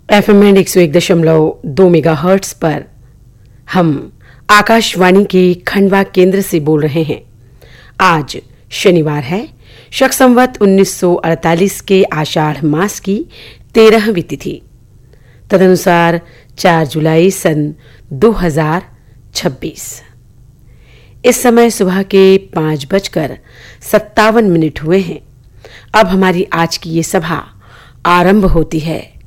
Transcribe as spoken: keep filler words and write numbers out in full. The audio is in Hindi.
एफ एम एक सौ एक दशमलव दो मेगा हर्ट्स पर हम आकाशवाणी के खंडवा केंद्र से बोल रहे हैं। आज शनिवार है, शक संवत उन्नीस सौ अड़तालीस के आषाढ़ मास की तेरहवीं तिथि, तदनुसार चार जुलाई सन दो हजार छब्बीस। इस समय सुबह के पांच बजकर सत्तावन मिनट हुए हैं। अब हमारी आज की ये सभा आरंभ होती है।